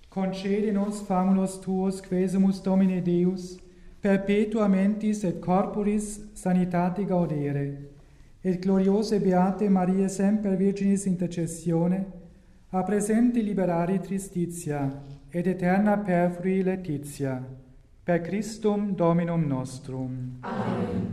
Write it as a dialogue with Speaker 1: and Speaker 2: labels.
Speaker 1: concede nos famulus tuos quesumus Domine Deus, perpetua mentis et corporis sanitate gaudere, et gloriose beate Maria semper Virginis intercessione, a presenti liberari tristitia, et eterna perfrui laetitia, per Christum Dominum nostrum.
Speaker 2: Amen.